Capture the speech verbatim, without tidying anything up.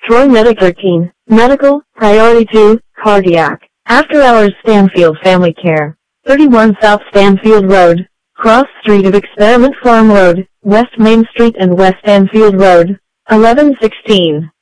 Troy Medic thirteen, Medical, Priority two, Cardiac. After Hours Stanfield Family Care. thirty-one South Stanfield Road, cross street of Experiment Farm Road, West Main Street and West Stanfield Road. eleven sixteen.